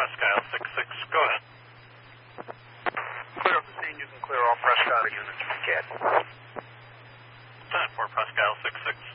Presque Isle 66. Go ahead. Clear up the scene. You can clear all Presque Isle units from CAD. 10-4 Presque Isle 66.